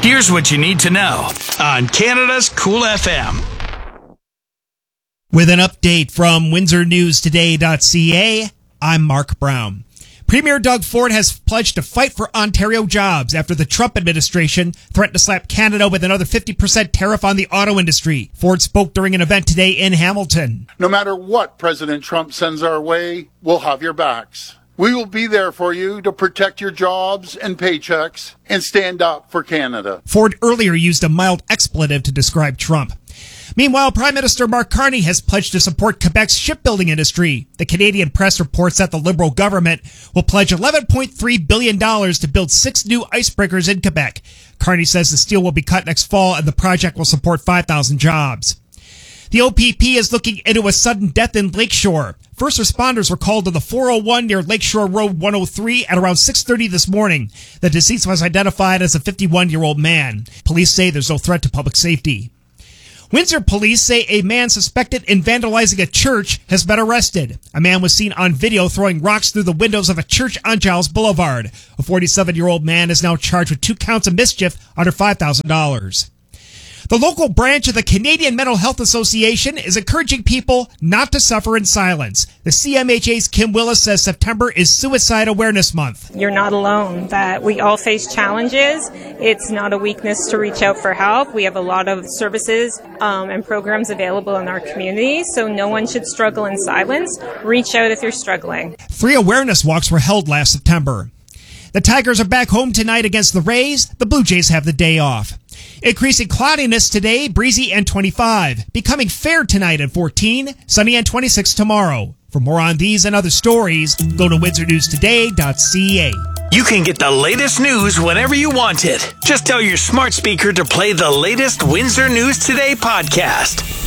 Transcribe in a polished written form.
Here's what you need to know on Canada's Cool FM. With an update from WindsorNewsToday.ca, I'm Mark Brown. Premier Doug Ford has pledged to fight for Ontario jobs after the Trump administration threatened to slap Canada with another 50% tariff on the auto industry. Ford spoke during an event today in Hamilton. No matter what President Trump sends our way, we'll have your backs. We will be there for you to protect your jobs and paychecks and stand up for Canada. Ford earlier used a mild expletive to describe Trump. Meanwhile, Prime Minister Mark Carney has pledged to support Quebec's shipbuilding industry. The Canadian press reports that the Liberal government will pledge $11.3 billion to build 6 new icebreakers in Quebec. Carney says the steel will be cut next fall and the project will support 5,000 jobs. The OPP is looking into a sudden death in Lakeshore. First responders were called to the 401 near Lakeshore Road 103 at around 6:30 this morning. The deceased was identified as a 51-year-old man. Police say there's no threat to public safety. Windsor police say a man suspected in vandalizing a church has been arrested. A man was seen on video throwing rocks through the windows of a church on Giles Boulevard. A 47-year-old man is now charged with 2 counts of mischief under $5,000. The local branch of the Canadian Mental Health Association is encouraging people not to suffer in silence. The CMHA's Kim Willis says September is Suicide Awareness Month. You're not alone, that we all face challenges. It's not a weakness to reach out for help. We have a lot of services and programs available in our community, so no one should struggle in silence. Reach out if you're struggling. 3 awareness walks were held last September. The Tigers are back home tonight against the Rays. The Blue Jays have the day off. Increasing cloudiness today, breezy and 25. Becoming fair tonight at 14, sunny and 26 tomorrow. For more on these and other stories, go to WindsorNewsToday.ca. You can get the latest news whenever you want it. Just tell your smart speaker to play the latest Windsor News Today podcast.